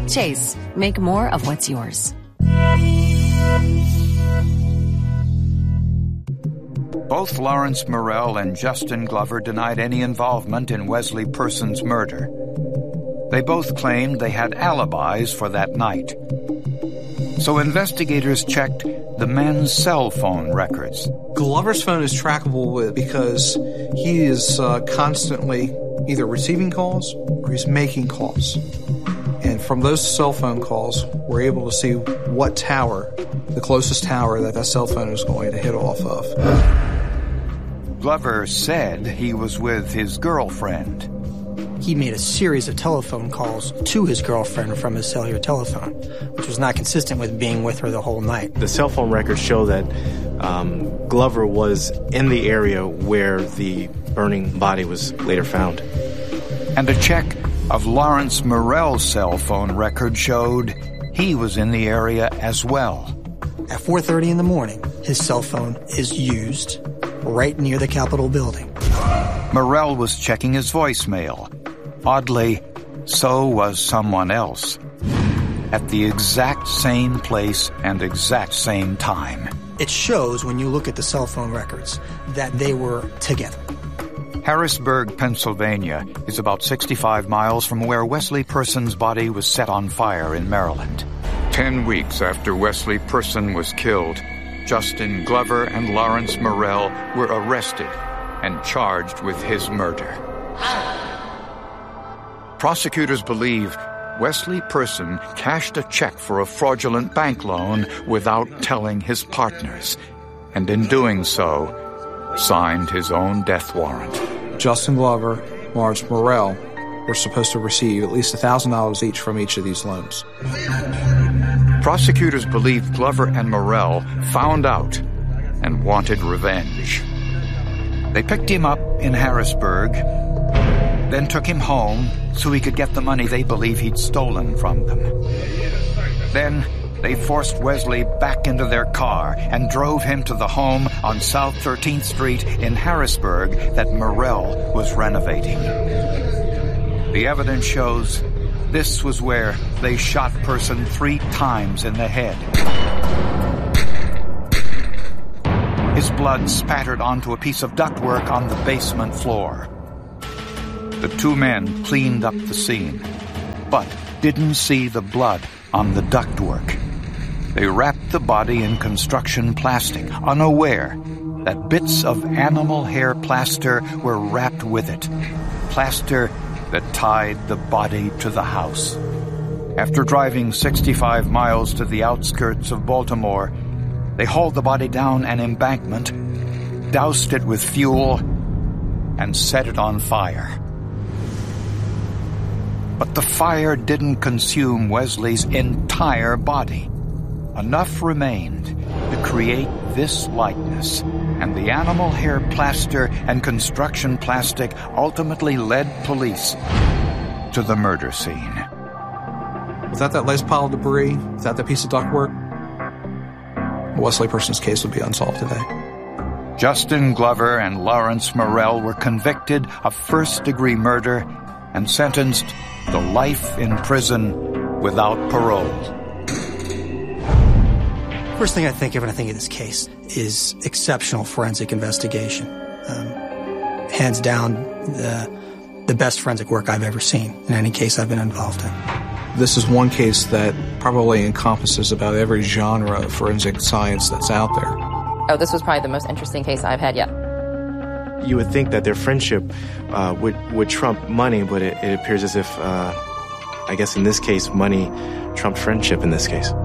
Chase, make more of what's yours. Both Lawrence Morrell and Justin Glover denied any involvement in Wesley Person's murder. They both claimed they had alibis for that night. So investigators checked the men's cell phone records. Glover's phone is trackable because he is constantly either receiving calls or he's making calls. And from those cell phone calls, we're able to see what tower, the closest tower that cell phone is going to hit off of. Glover said he was with his girlfriend. He made a series of telephone calls to his girlfriend from his cellular telephone, which was not consistent with being with her the whole night. The cell phone records show that Glover was in the area where the burning body was later found. And a check of Lawrence Morrell's cell phone record showed he was in the area as well. At 4:30 in the morning, his cell phone is used right near the Capitol building. Morrell was checking his voicemail. Oddly, so was someone else. At the exact same place and exact same time. It shows, when you look at the cell phone records, that they were together. Harrisburg, Pennsylvania is about 65 miles from where Wesley Person's body was set on fire in Maryland. 10 weeks after Wesley Person was killed, Justin Glover and Lawrence Morrell were arrested and charged with his murder. Prosecutors believe Wesley Person cashed a check for a fraudulent bank loan without telling his partners, and in doing so, signed his own death warrant. Justin Glover, Lawrence Morrell were supposed to receive at least $1,000 each from each of these loans. Prosecutors believe Glover and Morrell found out and wanted revenge. They picked him up in Harrisburg, then took him home so he could get the money they believe he'd stolen from them. Then they forced Wesley back into their car and drove him to the home on South 13th Street in Harrisburg that Morrell was renovating. The evidence shows this was where they shot Person 3 times in the head. His blood spattered onto a piece of ductwork on the basement floor. The two men cleaned up the scene, but didn't see the blood on the ductwork. They wrapped the body in construction plastic, unaware that bits of animal hair plaster were wrapped with it. Plaster that tied the body to the house. After driving 65 miles to the outskirts of Baltimore, they hauled the body down an embankment, doused it with fuel, and set it on fire. But the fire didn't consume Wesley's entire body. Enough remained to create this likeness, and the animal hair plaster and construction plastic ultimately led police to the murder scene. Without that last pile of debris, without that piece of ductwork, Wesley Person's case would be unsolved today. Justin Glover and Lawrence Morrell were convicted of first-degree murder and sentenced to life in prison without parole. First thing I think of when I think of this case is exceptional forensic investigation. Hands down, the best forensic work I've ever seen in any case I've been involved in. This is one case that probably encompasses about every genre of forensic science that's out there. Oh, this was probably the most interesting case I've had yet. You would think that their friendship would trump money, but it appears as if, I guess in this case, money trumped friendship in this case.